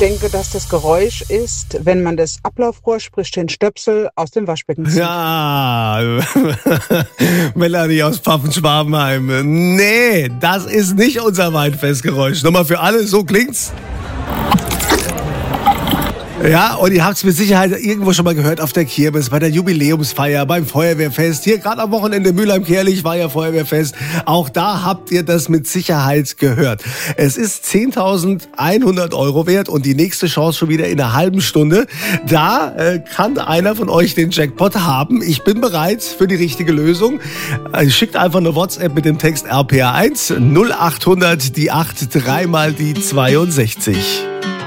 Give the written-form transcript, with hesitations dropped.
denke, dass das Geräusch ist, wenn man das Ablaufrohr, sprich den Stöpsel, aus dem Waschbecken zieht. Ja, Melanie aus Pfaffenschwabenheim. Nee, das ist nicht unser Weinfestgeräusch. Nochmal für alle, so klingt's. Ja, und ihr habt es mit Sicherheit irgendwo schon mal gehört auf der Kirmes, bei der Jubiläumsfeier, beim Feuerwehrfest. Hier gerade am Wochenende Mülheim-Kärlich war ja Feuerwehrfest. Auch da habt ihr das mit Sicherheit gehört. Es ist 10.100 € wert und die nächste Chance schon wieder in einer halben Stunde. Da kann einer von euch den Jackpot haben. Ich bin bereit für die richtige Lösung. Schickt einfach eine WhatsApp mit dem Text RPA1 0800 die 8 3 mal die 62.